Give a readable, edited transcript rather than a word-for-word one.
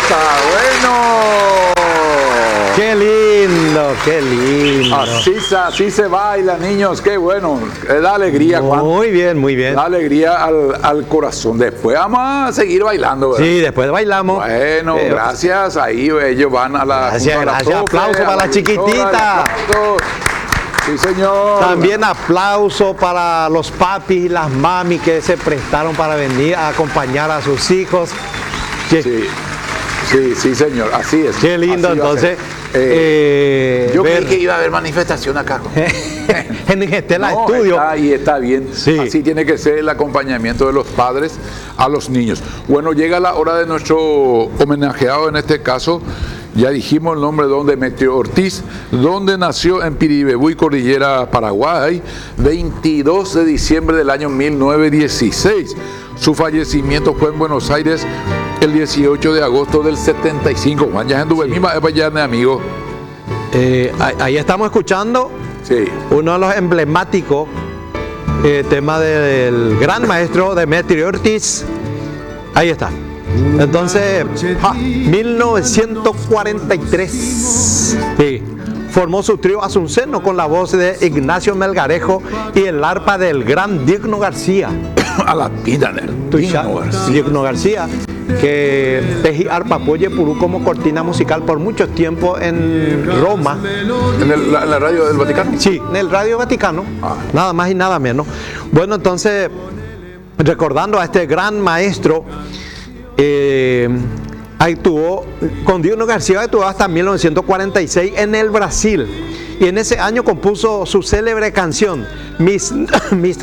está bueno. Qué lindo, qué lindo. Así se baila, niños, qué bueno. Da alegría, Juan. Muy bien, muy bien. Da alegría al corazón. Después vamos a seguir bailando, ¿verdad? Sí, después bailamos. Bueno, gracias. Ahí ellos van a la. Gracias, gracias. Aplauso para la chiquitita. Sí, señor. También aplauso para los papis y las mamis que se prestaron para venir a acompañar a sus hijos. Sí, señor, así es. Qué lindo, entonces. Yo creí que iba a haber manifestación acá. En Estela Estudio. Está bien. Sí. Así tiene que ser el acompañamiento de los padres a los niños. Bueno, llega la hora de nuestro homenajeado en este caso. Ya dijimos el nombre de don Demetrio Ortiz, donde nació en Piribebuy, Cordillera, Paraguay, 22 de diciembre del año 1916. Su fallecimiento fue en Buenos Aires el 18 de agosto del 75. Juan, ya anduve misma amigo. Ahí estamos escuchando uno de los emblemáticos temas del gran maestro Demetrio Ortiz. Ahí está. Entonces, 1943, formó su trío Asunceno con la voz de Ignacio Melgarejo y el arpa del gran Digno García. A la vida del Digno García, que tejí arpa Poye Purú como cortina musical por mucho tiempo en Roma. ¿En la radio del Vaticano? Sí, en el Radio Vaticano, nada más y nada menos. Bueno, entonces, recordando a este gran maestro, actuó con Digno García, actuó hasta 1946 en el Brasil, y en ese año compuso su célebre canción Mis